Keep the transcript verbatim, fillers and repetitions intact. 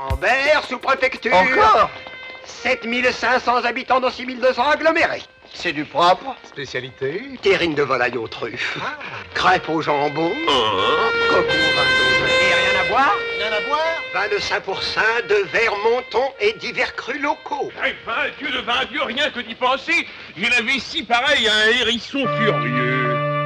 Camembert, sous-préfecture. Encore sept mille cinq cents habitants dans six mille deux cents agglomérés. C'est du propre. Spécialité. Terrine de volaille aux truffes. Ah. Crêpes au jambon. Coco au vin d'Auvergne. Et rien à boire? Rien à boire? Vin de cinq pour cent, de verre monton et divers crus locaux. Eh ben, Dieu de vingt Dieu, rien que d'y penser, j'ai la vessie pareille à un hérisson furieux.